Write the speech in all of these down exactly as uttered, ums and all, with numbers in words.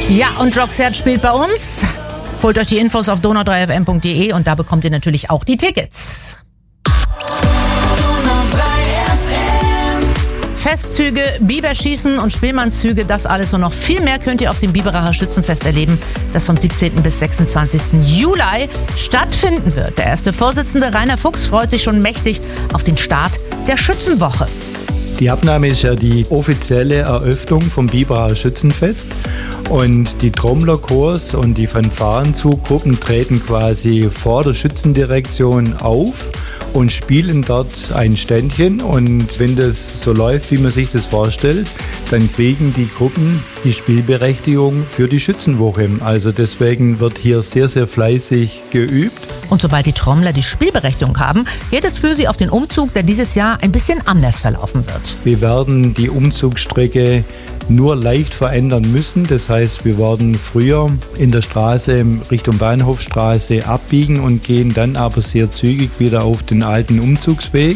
Ja, und Roxette spielt bei uns. Holt euch die Infos auf donau drei f m punkt d e und da bekommt ihr natürlich auch die Tickets. Festzüge, Biberschießen und Spielmannszüge, das alles und noch viel mehr könnt ihr auf dem Biberacher Schützenfest erleben, das vom siebzehnten bis sechsundzwanzigsten Juli stattfinden wird. Der erste Vorsitzende Rainer Fuchs freut sich schon mächtig auf den Start der Schützenwoche. Die Abnahme ist ja die offizielle Eröffnung vom Biberacher Schützenfest und die Trommlerchors und die Fanfarenzugruppen treten quasi vor der Schützendirektion auf und spielen dort ein Ständchen, und wenn das so läuft, wie man sich das vorstellt, dann kriegen die Gruppen die Spielberechtigung für die Schützenwoche. Also deswegen wird hier sehr, sehr fleißig geübt. Und sobald die Trommler die Spielberechtigung haben, geht es für sie auf den Umzug, der dieses Jahr ein bisschen anders verlaufen wird. Wir werden die Umzugsstrecke nur leicht verändern müssen. Das heißt, wir werden früher in der Straße Richtung Bahnhofstraße abbiegen und gehen dann aber sehr zügig wieder auf den alten Umzugsweg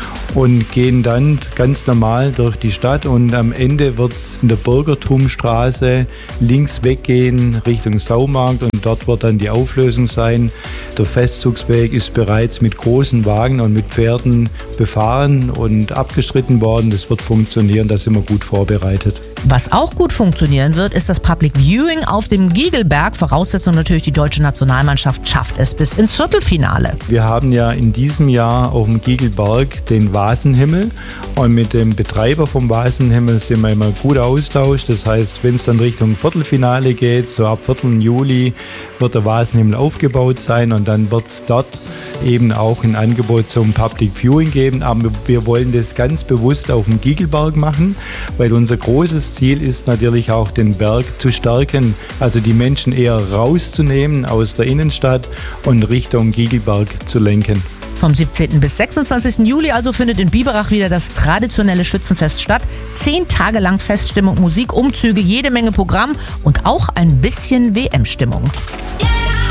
und gehen dann ganz normal durch die Stadt, und am Ende wird es in der Bürgertumstraße links weggehen Richtung Saumarkt, und dort wird dann die Auflösung sein. Der Festzugsweg ist bereits mit großen Wagen und mit Pferden befahren und abgeschritten worden. Das wird funktionieren, da sind wir gut vorbereitet. Was auch gut funktionieren wird, ist das Public Viewing auf dem Giegelberg. Voraussetzung natürlich, die deutsche Nationalmannschaft schafft es bis ins Viertelfinale. Wir haben ja in diesem Jahr auf dem Giegelberg den Vasenhimmel, und mit dem Betreiber vom Vasenhimmel sind wir immer gut austauscht. Das heißt, wenn es dann Richtung Viertelfinale geht, so ab vierten Juli, wird der Vasenhimmel aufgebaut sein, und dann wird es dort eben auch ein Angebot zum Public Viewing geben. Aber wir wollen das ganz bewusst auf dem Giegelberg machen, weil unser großes Ziel ist natürlich auch, den Berg zu stärken, also die Menschen eher rauszunehmen aus der Innenstadt und Richtung Giegelberg zu lenken. Vom siebzehnten bis sechsundzwanzigsten Juli also findet in Biberach wieder das traditionelle Schützenfest statt. Zehn Tage lang Feststimmung, Musik, Umzüge, jede Menge Programm und auch ein bisschen W M-Stimmung. Yeah.